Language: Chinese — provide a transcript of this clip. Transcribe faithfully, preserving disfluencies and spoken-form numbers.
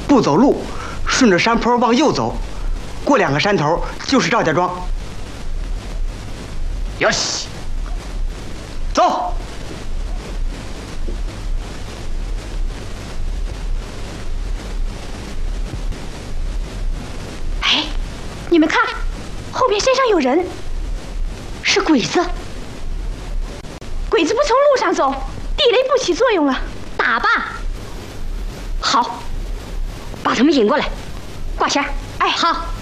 不走路，顺着山坡往右走，过两个山头就是赵家庄。 よし， 走。 哎，你们看，后边山上有人，是鬼子。鬼子不从路上走，地雷不起作用了，打吧。 好，把他们引过来，挂钱。 哎，好。